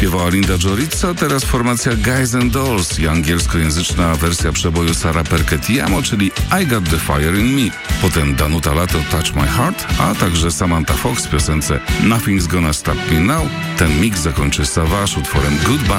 śpiewała Linda Jorizza, teraz formacja Guys and Dolls i angielskojęzyczna wersja przeboju Sara Perketiamo, czyli I Got the Fire in Me. Potem Danuta Lato Touch My Heart, a także Samantha Fox w piosence Nothing's Gonna Stop Me Now. Ten mix zakończy Savage utworem Goodbye.